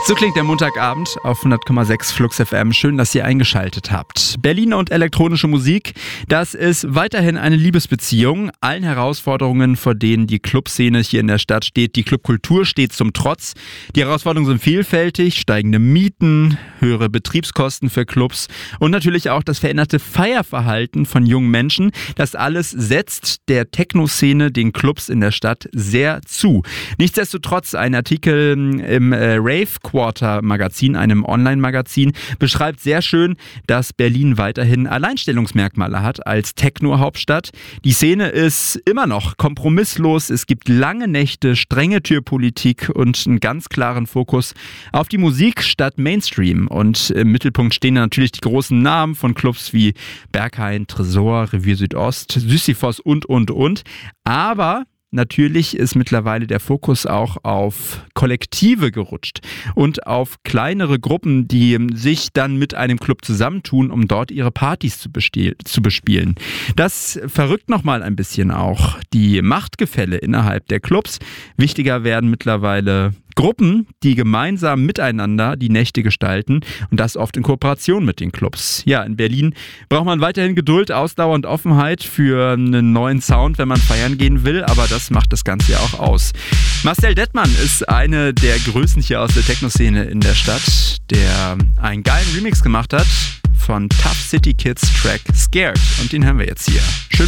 So klingt der Montagabend auf 100,6 Flux FM. Schön, dass ihr eingeschaltet habt. Berlin und elektronische Musik, das ist weiterhin eine Liebesbeziehung. Allen Herausforderungen, vor denen die Clubszene hier in der Stadt steht, die Clubkultur steht zum Trotz. Die Herausforderungen sind vielfältig, steigende Mieten, höhere Betriebskosten für Clubs und natürlich auch das veränderte Feierverhalten von jungen Menschen. Das alles setzt der Techno-Szene, den Clubs in der Stadt, sehr zu. Nichtsdestotrotz, ein Artikel im Rave Quarter Magazin, einem Online-Magazin, beschreibt sehr schön, dass Berlin weiterhin Alleinstellungsmerkmale hat als Techno-Hauptstadt. Die Szene ist immer noch kompromisslos. Es gibt lange Nächte, strenge Türpolitik und einen ganz klaren Fokus auf die Musik statt Mainstream. Und im Mittelpunkt stehen natürlich die großen Namen von Clubs wie Berghain, Tresor, Revier Südost, Sisyphos und. Aber natürlich ist mittlerweile der Fokus auch auf Kollektive gerutscht und auf kleinere Gruppen, die sich dann mit einem Club zusammentun, um dort ihre Partys zu bespielen. Das verrückt nochmal ein bisschen auch die Machtgefälle innerhalb der Clubs. Wichtiger werden mittlerweile Gruppen, die gemeinsam miteinander die Nächte gestalten und das oft in Kooperation mit den Clubs. Ja, in Berlin braucht man weiterhin Geduld, Ausdauer und Offenheit für einen neuen Sound, wenn man feiern gehen will, aber das macht das Ganze ja auch aus. Marcel Dettmann ist eine der Größen hier aus der Techno-Szene in der Stadt, der einen geilen Remix gemacht hat von Tough City Kids Track Scared und den hören wir jetzt hier. Schön